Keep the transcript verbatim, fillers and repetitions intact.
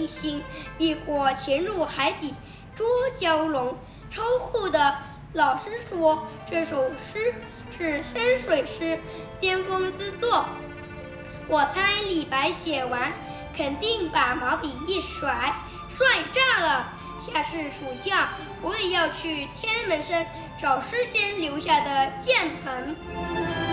行，亦或潜入海底捉蛟龙。超酷的！老师说这首诗是山水诗，巅峰之作。我猜李白写完肯定把毛笔一甩，帅炸了！下次暑假我也要去天门山找诗仙留下的剑盆。